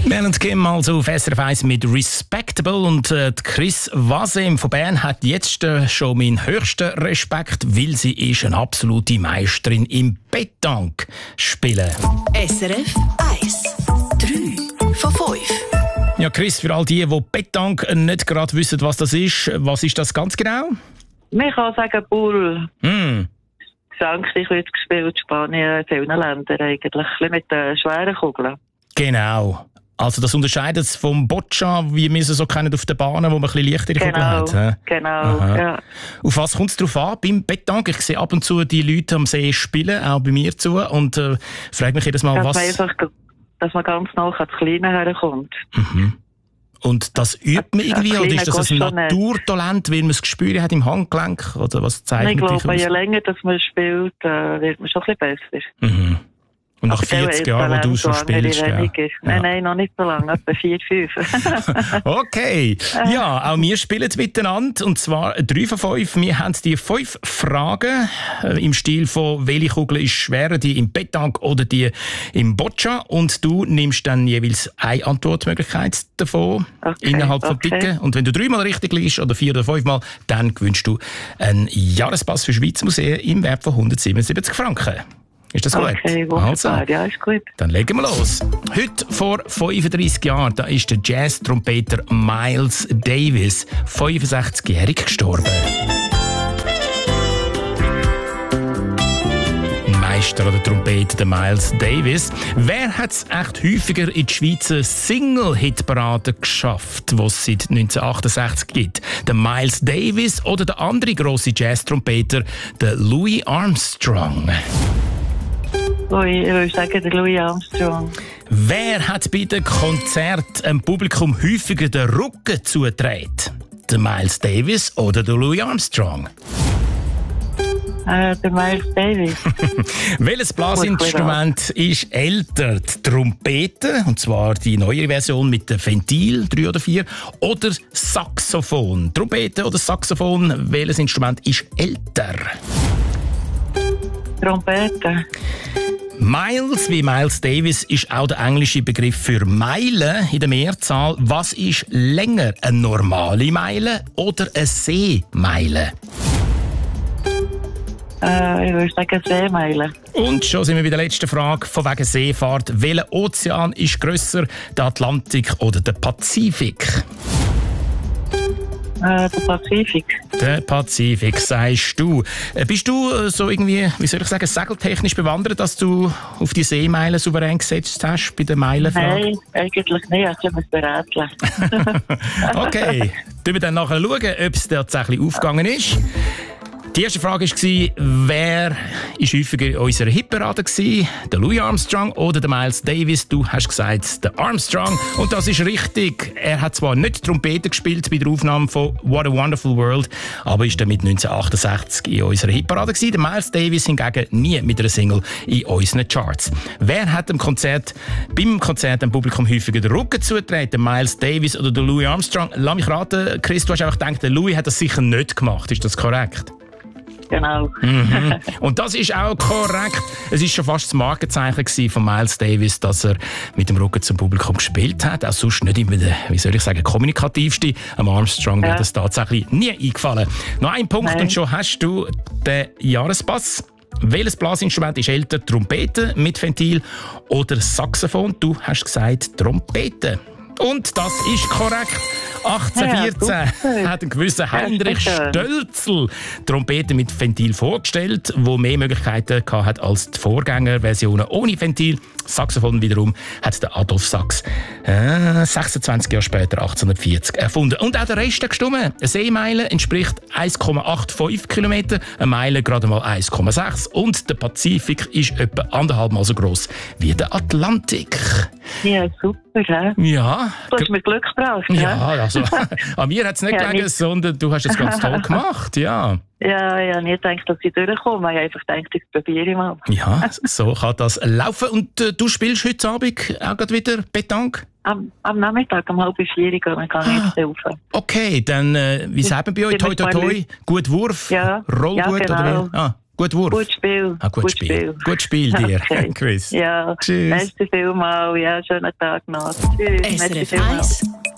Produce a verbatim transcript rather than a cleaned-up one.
Während Kim also auf S R F eins mit Respectable und äh, Chris Wasem von Bern hat jetzt äh, schon meinen höchsten Respekt, weil sie ist eine absolute Meisterin im Pétanque spielen. S R F eins. drei von fünf. Ja, Chris, für all die, die Pétanque nicht gerade wissen, was das ist, was ist das ganz genau? Man kann sagen Bull. Mm. Gesangslich wird gespielt, Spanien, in vielen Ländern eigentlich, ein bisschen mit den schweren Kugeln. Genau. Also das unterscheidet es vom Boccia, wie wir es so kennen auf den Bahnen, wo man ein bisschen leichtere Kugeln hat. He? Genau, ja. Auf was kommt es darauf an beim Pétanque? Ich sehe ab und zu die Leute am See spielen, auch bei mir zu, und äh, frage mich jedes Mal, dass was... Man einfach, dass man ganz nah ans Kleine herkommt. Mhm. Und das übt man irgendwie, oder ist das ein Naturtalent, weil man es gespürt hat im Handgelenk? Oder was zeichnet ich glaube, dich je aus? länger dass man spielt, äh, wird man schon ein bisschen besser. Mhm. Und nach vierzig Jahren, wo du schon spielst, ja. Nein, nein, noch nicht so lange, etwa vier, fünf. Okay. Ja, auch wir spielen miteinander, und zwar drei von fünf. Wir haben die fünf Fragen äh, im Stil von «Welche Kugel ist schwerer, die im Pétanque oder die im Boccia?» Und du nimmst dann jeweils eine Antwortmöglichkeit davon, okay, innerhalb von okay. Picken. Und wenn du dreimal richtig liegst oder vier oder fünfmal, dann gewinnst du einen Jahrespass für Schweizer Museen im Wert von hundertsiebenundsiebzig Franken. Ist das gut? Okay, wunderbar. Also, ja, ist gut. Dann legen wir los. Heute vor fünfunddreissig Jahren, da ist der Jazz-Trompeter Miles Davis, fünfundsechzigjährig, gestorben. Meister oder Trompeter, der Miles Davis. Wer hat es echt häufiger in die Schweizer Single-Hit-Parade geschafft, die es seit neunzehnhundertachtundsechzig gibt? Der Miles Davis oder der andere grosse Jazz-Trompeter, der Louis Armstrong? Ui, ich würde sagen, der Louis Armstrong. Wer hat bei den Konzerten dem Publikum häufiger den Rücken zugedreht? Der Miles Davis oder der Louis Armstrong? Äh, der Miles Davis. Welches Blasinstrument ist älter? Die Trompete, und zwar die neue Version mit dem Ventil, drei oder vier, oder Saxophon? Trompete oder Saxophon, welches Instrument ist älter? Trompete. Miles wie Miles Davis ist auch der englische Begriff für Meile in der Mehrzahl. Was ist länger, eine normale Meile oder eine Seemeile? Äh, ich würde sagen Seemeile. Und schon sind wir bei der letzten Frage von wegen Seefahrt. Welcher Ozean ist grösser, der Atlantik oder der Pazifik? Äh, der Pazifik. Der Pazifik, sagst du. Bist du so irgendwie, wie soll ich sagen, segeltechnisch bewandert, dass du auf die Seemeilen souverän gesetzt hast bei der Meilenfrage? Nein, eigentlich nicht. Ich muss berätseln. Okay, dann wir dann nachher schauen, ob es tatsächlich aufgegangen ist. Die erste Frage war, wer war häufiger in unserer Hitparade? Der Louis Armstrong oder der Miles Davis? Du hast gesagt, der Armstrong. Und das ist richtig. Er hat zwar nicht Trompete gespielt bei der Aufnahme von «What a Wonderful World», aber ist damit neunzehnhundertachtundachtzig in unserer Hitparade gewesen. Der Miles Davis hingegen nie mit einer Single in unseren Charts. Wer hat dem Konzert, beim Konzert dem Publikum häufiger den Rücken zugetreten? Der Miles Davis oder der Louis Armstrong? Lass mich raten, Chris, du hast einfach gedacht, der Louis hat das sicher nicht gemacht. Ist das korrekt? Genau. Mhm. Und das ist auch korrekt. Es war schon fast das Markenzeichen von Miles Davis, dass er mit dem Rücken zum Publikum gespielt hat. Auch sonst nicht immer der, wie soll ich sagen, kommunikativste. Am Armstrong ja. Wird das tatsächlich nie eingefallen. Noch ein Punkt. Nein. Und schon hast du den Jahrespass. Welches Blasinstrument ist älter? Trompete mit Ventil oder Saxophon? Du hast gesagt Trompete. Und das ist korrekt. achtzehnhundertvierzehn ja, hat ein gewisser Heinrich Stölzl Trompete mit Ventil vorgestellt, wo mehr Möglichkeiten hatte als die Vorgängerversionen ohne Ventil. Saxophon wiederum hat der Adolf Sax äh, sechsundzwanzig Jahre später, achtzehnhundertvierzig, erfunden. Und auch der Rest hat gestimmt. Eine Seemeile entspricht eins Komma fünfundachtzig Kilometer, eine Meile gerade mal eins Komma sechs und der Pazifik ist etwa anderthalb Mal so gross wie der Atlantik. Ja, super, hä? Ja. Du hast mir Glück gebracht, ja, also an mir hat es nicht ja, gelegen, nicht. Sondern du hast es ganz toll gemacht, ja. Ja, ich habe nicht gedacht, dass ich durchkomme. Ich habe einfach gedacht, ich probiere ich mal. Ja, so kann das laufen. Und äh, du spielst heute Abend auch gerade wieder Pétanque? Am, am Nachmittag, um halb vier Uhr, dann kann ich jetzt helfen. Okay, dann, äh, wie sagen wir bei euch? Toi, toi, toi, gut Wurf, ja, Roll ja, gut, genau. oder wie? Ah. Gut Wurf. Gut Spiel. Ah, gut, gut Spiel. Spiel. Gut Spiel dir, okay. Chris. Ja, tschüss. Merci vielmals. Ja, schönen Tag noch. Tschüss. S R F eins